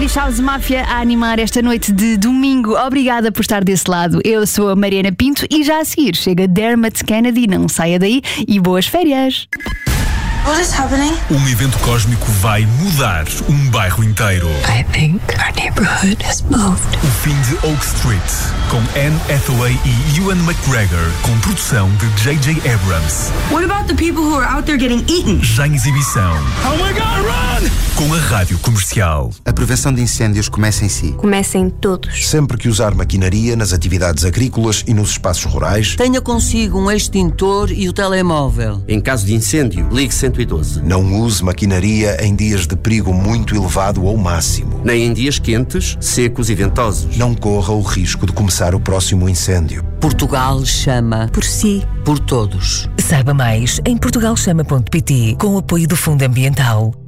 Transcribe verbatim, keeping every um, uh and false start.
Swedish House Mafia a animar esta noite de domingo. Obrigada por estar desse lado. Eu sou a Mariana Pinto e já a seguir chega Dermot Kennedy. Não saia daí e boas férias. What is happening? Um evento cósmico vai mudar um bairro inteiro. I think our neighborhood has moved. O fim de Oak Street, com Anne Hathaway e Ewan McGregor, com produção de J J Abrams. What about the people who are out there getting eaten? Já em exibição. Oh my God, run! Com a Rádio Comercial. A prevenção de incêndios começa em si. Comecem todos. Sempre que usar maquinaria nas atividades agrícolas e nos espaços rurais, tenha consigo um extintor e o telemóvel. Em caso de incêndio, ligue cento e doze. Não use maquinaria em dias de perigo muito elevado ou máximo. Nem em dias quentes, secos e ventosos. Não corra o risco de começar o próximo incêndio. Portugal chama. Por si. Por todos. Saiba mais em portugal chama ponto pt com o apoio do Fundo Ambiental.